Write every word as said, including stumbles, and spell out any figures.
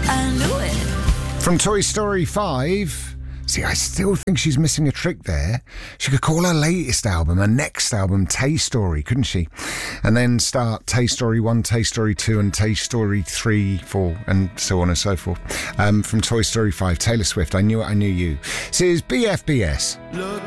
I knew it. From Toy Story five... See, I still think she's missing a trick there. She could call her latest album, her next album, Tay Story, couldn't she? And then start Tay Story one, Tay Story two, and Tay Story three, four, and so on and so forth. Um, from Toy Story five, Taylor Swift, I Knew It, I Knew You. So it's B F B S. Look